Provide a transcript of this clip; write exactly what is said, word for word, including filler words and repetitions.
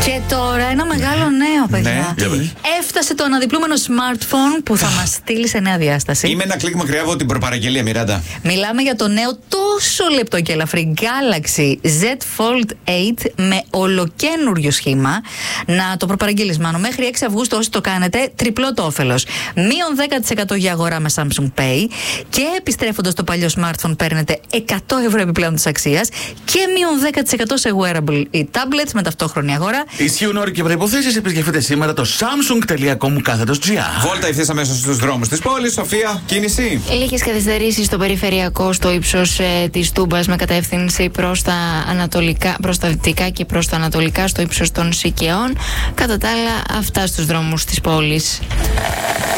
Και τώρα ένα μεγάλο νέο, παιδιά. Ναι. Έφτασε το αναδιπλούμενο smartphone που θα μας στείλει σε νέα διάσταση. Είμαι ένα κλικ μακριά από την προπαραγγελία, Μιράντα. Μιλάμε για το νέο τόσο λεπτό και ελαφρύ Galaxy Z Fold οκτώ με ολοκένουργιο σχήμα. Να το προπαραγγείλεις, Μάνο. Μέχρι έξι Αυγούστου, όσοι το κάνετε, τριπλό το όφελος. Μείον δέκα τοις εκατό για αγορά με Samsung Pay. Και επιστρέφοντας το παλιό smartphone, παίρνετε εκατό ευρώ επιπλέον της αξίας. Και μείον δέκα τοις εκατό σε wearable ή tablets με ταυτόχρονη αγορά. Ισχύουν όροι και προϋποθέσεις. Επισκεφτείτε σήμερα το samsung τελεία com κάθετος τζι άρ. Βόλτα ευθύς αμέσως στους δρόμους της πόλης. Σοφία, κίνηση. Λίγες καθυστερήσεις στο περιφερειακό στο ύψος ε, της Τούμπας με κατεύθυνση προς τα ανατολικά, προς τα δυτικά και προς τα ανατολικά στο ύψος των Σικαιών. Κατά τα άλλα, αυτά στους δρόμους της πόλης.